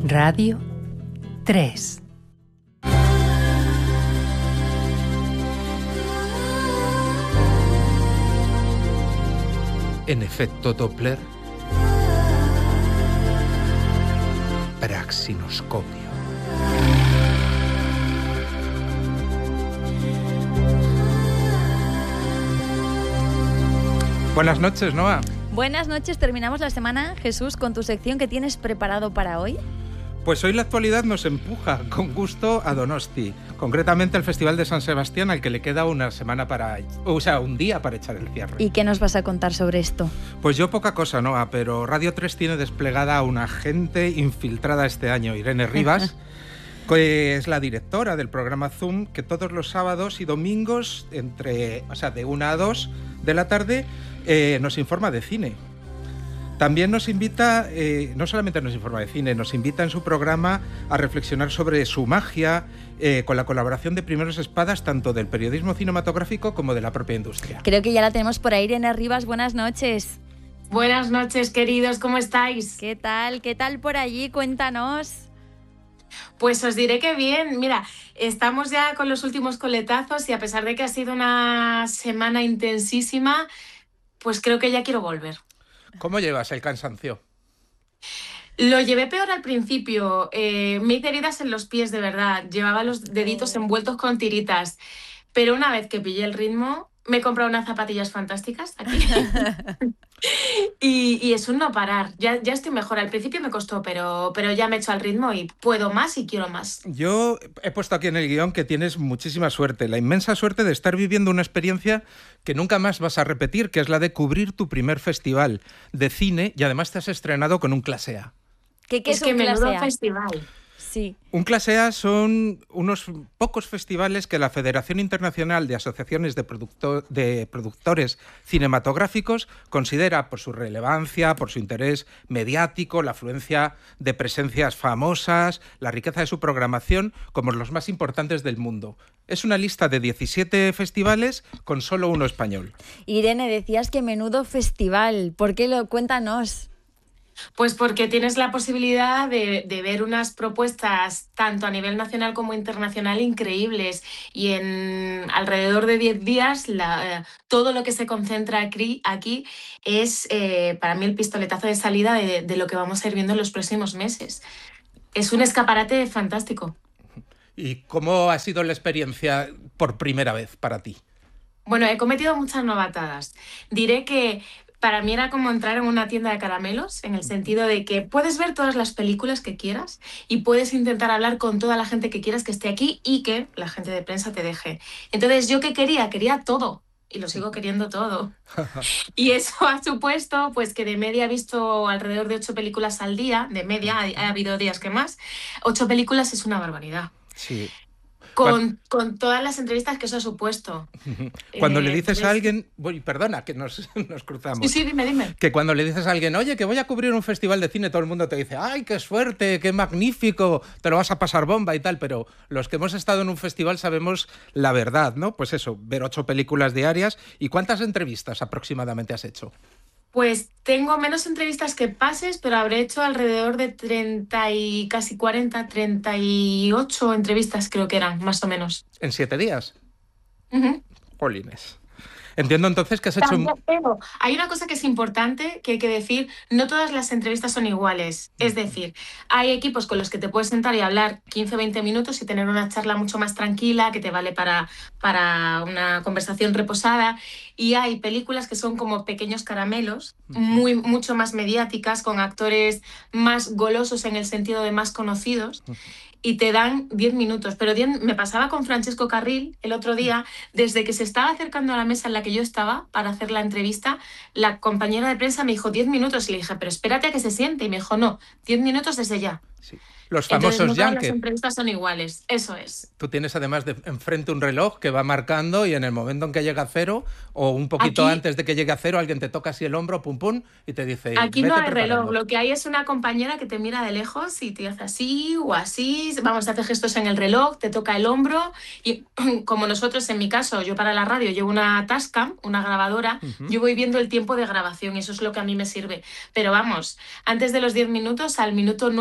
Radio 3. En efecto Doppler, praxinoscopio. Buenas noches, Noa. Buenas noches, terminamos la semana, Jesús, con tu sección que tienes preparado para hoy. Pues hoy la actualidad nos empuja con gusto a Donosti, concretamente al Festival de San Sebastián, al que le queda un día para echar el cierre. ¿Y qué nos vas a contar sobre esto? Pues yo poca cosa, Noa, pero Radio 3 tiene desplegada a una agente infiltrada este año, Irene Rivas, que es la directora del programa Zoom, que todos los sábados y domingos, de 1 a 2 de la tarde, nos informa de cine. También nos invita, no solamente nos informa de cine, nos invita en su programa a reflexionar sobre su magia, con la colaboración de primeros espadas tanto del periodismo cinematográfico como de la propia industria. Creo que ya la tenemos por ahí, Irene Rivas. Buenas noches. Buenas noches, queridos, ¿cómo estáis? ¿Qué tal? ¿Qué tal por allí? Cuéntanos. Pues os diré que bien. Mira, estamos ya con los últimos coletazos y a pesar de que ha sido una semana intensísima, pues creo que ya quiero volver. ¿Cómo llevas el cansancio? Lo llevé peor al principio. Me hice heridas en los pies, de verdad. Llevaba los deditos envueltos con tiritas. Pero una vez que pillé el ritmo, me he comprado unas zapatillas fantásticas aquí. y es un no parar. Ya estoy mejor. Al principio me costó, pero ya me he hecho al ritmo y puedo más y quiero más. Yo he puesto aquí en el guión que tienes muchísima suerte, la inmensa suerte de estar viviendo una experiencia que nunca más vas a repetir, que es la de cubrir tu primer festival de cine y además te has estrenado con un clase A. ¿Qué es un menudo clase A? festival. Sí. Un clase A son unos pocos festivales que la Federación Internacional de Asociaciones de Productores Cinematográficos considera por su relevancia, por su interés mediático, la afluencia de presencias famosas, la riqueza de su programación, como los más importantes del mundo. Es una lista de 17 festivales con solo uno español. Irene, decías que menudo festival. ¿Por qué cuéntanos? Pues porque tienes la posibilidad de ver unas propuestas tanto a nivel nacional como internacional increíbles y en alrededor de 10 días todo lo que se concentra aquí es para mí el pistoletazo de salida de lo que vamos a ir viendo en los próximos meses. Es un escaparate fantástico. ¿Y cómo ha sido la experiencia por primera vez para ti? Bueno, he cometido muchas novatadas. Diré que para mí era como entrar en una tienda de caramelos, en el sentido de que puedes ver todas las películas que quieras y puedes intentar hablar con toda la gente que quieras que esté aquí y que la gente de prensa te deje. Entonces, ¿yo qué quería? Quería todo. Y lo sigo queriendo todo. Y eso ha supuesto pues, que de media he visto alrededor de 8 películas al día. De media, ha habido días que más. 8 películas es una barbaridad. Sí. Con todas las entrevistas que eso ha supuesto. Cuando le dices a alguien... Perdona, que nos cruzamos. Sí, dime. Que cuando le dices a alguien, oye, que voy a cubrir un festival de cine, todo el mundo te dice, ¡ay, qué suerte, qué magnífico, te lo vas a pasar bomba y tal! Pero los que hemos estado en un festival sabemos la verdad, ¿no? Pues eso, ver 8 películas diarias. ¿Y cuántas entrevistas aproximadamente has hecho? Pues tengo menos entrevistas que pases, pero habré hecho alrededor de 30 y casi 40, 38 entrevistas creo que eran, más o menos. ¿En 7 días? Uh-huh. Jolines. Entiendo entonces que has hecho... Pero hay una cosa que es importante que hay que decir, no todas las entrevistas son iguales. Es decir, hay equipos con los que te puedes sentar y hablar 15 o 20 minutos y tener una charla mucho más tranquila, que te vale para una conversación reposada. Y hay películas que son como pequeños caramelos, mucho más mediáticas, con actores más golosos en el sentido de más conocidos. Y te dan 10 minutos. Pero me pasaba con Francesco Carril el otro día, desde que se estaba acercando a la mesa en la que yo estaba para hacer la entrevista, la compañera de prensa me dijo 10 minutos y le dije, pero espérate a que se siente. Y me dijo, no, 10 minutos desde ya. Sí. Los famosos Entonces, no todas Yankee. las entrevistas son iguales, eso es. Tú tienes además enfrente un reloj que va marcando y en el momento en que llega a cero o un poquito antes de que llegue a cero alguien te toca así el hombro, pum pum, y te dice... Aquí no hay reloj, lo que hay es una compañera que te mira de lejos y te hace así o así, vamos a hacer gestos en el reloj, te toca el hombro y como nosotros, en mi caso, yo para la radio llevo una Tascam, una grabadora, yo voy viendo el tiempo de grabación y eso es lo que a mí me sirve. Pero vamos, antes de los 10 minutos, al minuto 9 ya tengo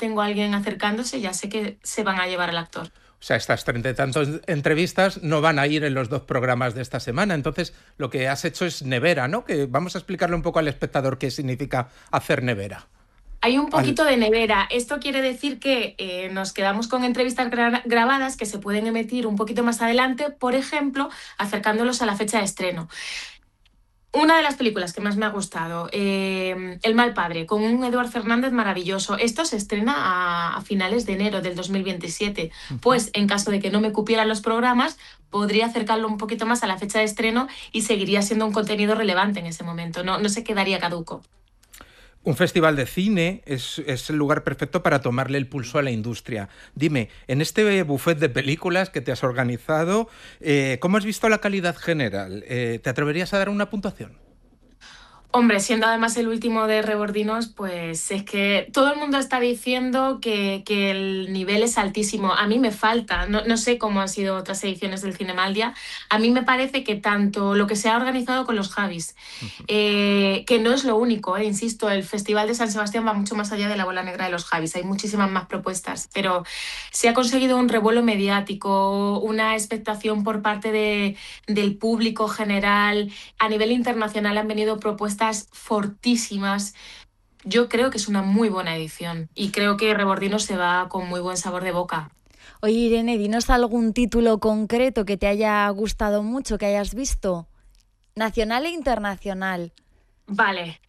tengo a alguien acercándose, ya sé que se van a llevar al actor. O sea, estas 30 y tantas entrevistas no van a ir en los 2 programas de esta semana. Entonces, lo que has hecho es nevera, ¿no? Que vamos a explicarle un poco al espectador qué significa hacer nevera. Hay un poquito de nevera. Esto quiere decir que nos quedamos con entrevistas grabadas que se pueden emitir un poquito más adelante, por ejemplo, acercándolos a la fecha de estreno. Una de las películas que más me ha gustado, El mal padre, con un Eduard Fernández maravilloso. Esto se estrena a finales de enero del 2027. Pues, en caso de que no me cupieran los programas, podría acercarlo un poquito más a la fecha de estreno y seguiría siendo un contenido relevante en ese momento. No se quedaría caduco. Un festival de cine es el lugar perfecto para tomarle el pulso a la industria. Dime, en este buffet de películas que te has organizado, ¿cómo has visto la calidad general? ¿Te atreverías a dar una puntuación? Hombre, siendo además el último de Rebordinos, pues es que todo el mundo está diciendo que el nivel es altísimo. A mí me falta, no sé cómo han sido otras ediciones del Cinemaldia, a mí me parece que tanto lo que se ha organizado con los Javis, que no es lo único, insisto, el Festival de San Sebastián va mucho más allá de la bola negra de los Javis, hay muchísimas más propuestas, pero se ha conseguido un revuelo mediático, una expectación por parte del público general. A nivel internacional han venido propuestas fortísimas. Yo creo que es una muy buena edición y creo que Rebordinos se va con muy buen sabor de boca. Oye, Irene, dinos algún título concreto que te haya gustado mucho, que hayas visto, nacional e internacional. Vale,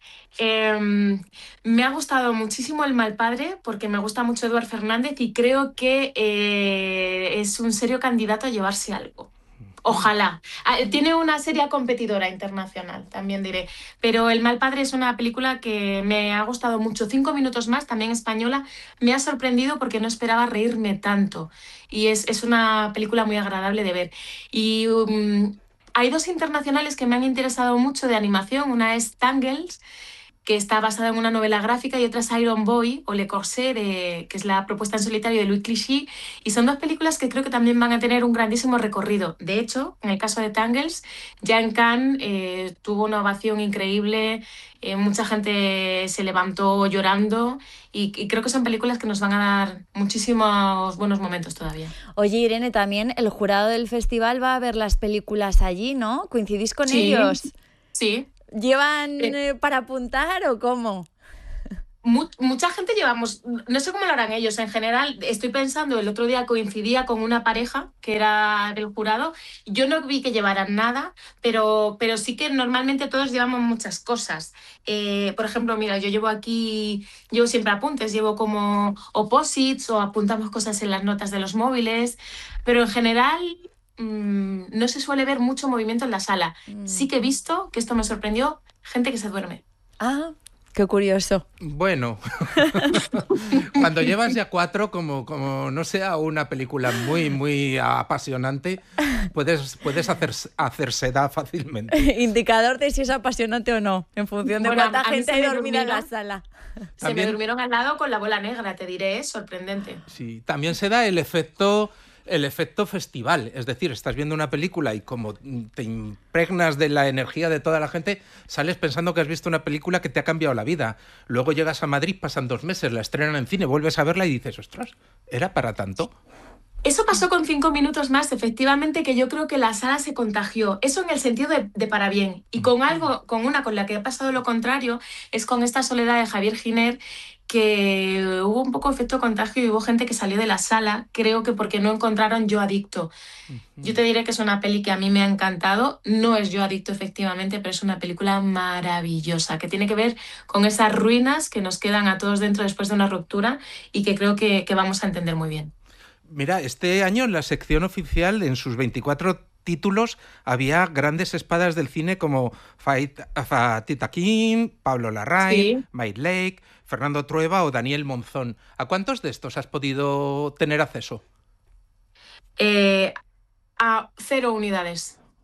me ha gustado muchísimo El mal padre porque me gusta mucho Eduard Fernández y creo que es un serio candidato a llevarse algo. Ojalá. Tiene una seria competidora internacional, también diré. Pero El mal padre es una película que me ha gustado mucho. 5 minutos más, también española. Me ha sorprendido porque no esperaba reírme tanto. Y es una película muy agradable de ver. Y hay 2 internacionales que me han interesado mucho de animación. Una es Tangles, que está basada en una novela gráfica, y otra es Iron Boy o Le Corsaire, que es la propuesta en solitario de Louis Clichy, y son 2 películas que creo que también van a tener un grandísimo recorrido. De hecho, en el caso de Tangles, ya en Cannes tuvo una ovación increíble, mucha gente se levantó llorando y creo que son películas que nos van a dar muchísimos buenos momentos todavía. Oye, Irene, también el jurado del festival va a ver las películas allí, ¿no? ¿Coincidís con ellos? Sí. ¿Llevan para apuntar o cómo? Mucha gente llevamos, no sé cómo lo harán ellos, en general estoy pensando, el otro día coincidía con una pareja que era del jurado, yo no vi que llevaran nada, pero sí que normalmente todos llevamos muchas cosas. Por ejemplo, mira, llevo siempre apuntes, llevo como opposits o apuntamos cosas en las notas de los móviles, pero en general no se suele ver mucho movimiento en la sala. Sí que he visto, que esto me sorprendió, gente que se duerme. Ah, qué curioso. Bueno, cuando llevas ya 4, como no sea una película muy, muy apasionante, puedes hacer seda fácilmente. Indicador de si es apasionante o no, en función de cuánta gente hay dormida en la sala. Se me durmieron al lado con la bola negra, te diré, es sorprendente. Sí, también se da el efecto festival, es decir, estás viendo una película y como te impregnas de la energía de toda la gente, sales pensando que has visto una película que te ha cambiado la vida. Luego llegas a Madrid, pasan 2 meses, la estrenan en cine, vuelves a verla y dices, ostras, ¿era para tanto? Eso pasó con 5 minutos más, efectivamente, que yo creo que la sala se contagió. Eso en el sentido de para bien. Y con la que ha pasado lo contrario, es con esta Soledad de Javier Giner, que hubo un poco efecto contagio y hubo gente que salió de la sala, creo que porque no encontraron Yo Adicto. Yo te diré que es una peli que a mí me ha encantado. No es Yo Adicto, efectivamente, pero es una película maravillosa, que tiene que ver con esas ruinas que nos quedan a todos dentro después de una ruptura y que creo que vamos a entender muy bien. Mira, este año en la sección oficial, en sus 24 títulos, había grandes espadas del cine como Fatih Akin, Pablo Larraín, sí, Mike Lake, Fernando Trueba o Daniel Monzón. ¿A cuántos de estos has podido tener acceso? A 0 unidades.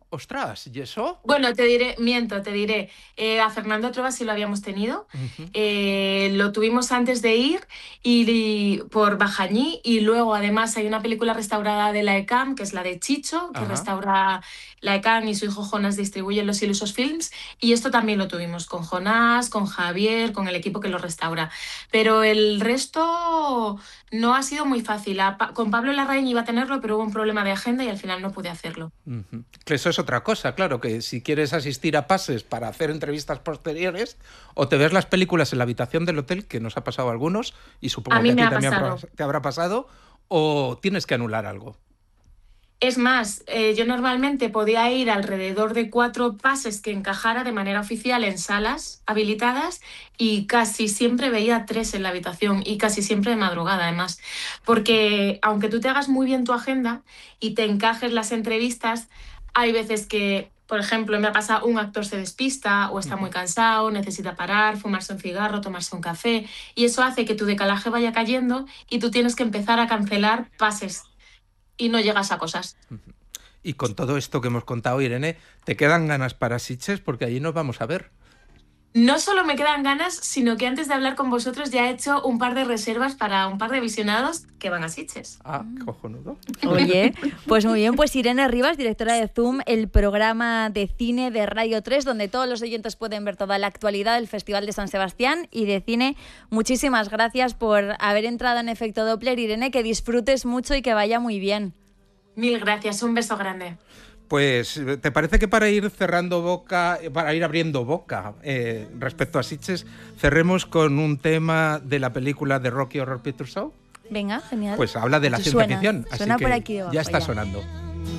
Ostras, ¿y eso? Bueno, te diré. A Fernando Trueba sí lo habíamos tenido. Lo tuvimos antes de ir por Bajañí, y luego además hay una película restaurada de la ECAM, que es la de Chicho, que restaura la ECAM, y su hijo Jonás distribuyen Los Ilusos Films, y esto también lo tuvimos con Jonás, con Javier, con el equipo que lo restaura. Pero el resto no ha sido muy fácil. Con Pablo Larraín iba a tenerlo, pero hubo un problema de agenda y al final no pude hacerlo. Que eso es otra cosa, claro, que si quieres asistir a pases para hacer entrevistas posteriores, o te ves las películas en la habitación del hotel, que nos ha pasado a algunos, y supongo que a ti también te habrá pasado, o tienes que anular algo. Es más, yo normalmente podía ir alrededor de 4 pases que encajara de manera oficial en salas habilitadas, y casi siempre veía 3 en la habitación, y casi siempre de madrugada además. Porque aunque tú te hagas muy bien tu agenda y te encajes las entrevistas, hay veces que, por ejemplo, me ha pasado, un actor se despista o está muy cansado, necesita parar, fumarse un cigarro, tomarse un café, y eso hace que tu decalaje vaya cayendo y tú tienes que empezar a cancelar pases y no llegas a cosas. Y con todo esto que hemos contado, Irene, ¿te quedan ganas para Sitges? Porque allí nos vamos a ver. No solo me quedan ganas, sino que antes de hablar con vosotros ya he hecho un par de reservas para un par de visionados que van a Sitges. Cojonudo. Oye, pues muy bien, pues Irene Rivas, directora de Zoom, el programa de cine de Radio 3, donde todos los oyentes pueden ver toda la actualidad del Festival de San Sebastián y de cine. Muchísimas gracias por haber entrado en Efecto Doppler, Irene, que disfrutes mucho y que vaya muy bien. Mil gracias, un beso grande. Pues, ¿te parece que para ir cerrando boca, para ir abriendo boca respecto a Sitges, cerremos con un tema de la película de Rocky Horror Picture Show? Venga, genial. Pues habla de la ciencia ficción, así suena que por aquí debajo, ya está sonando.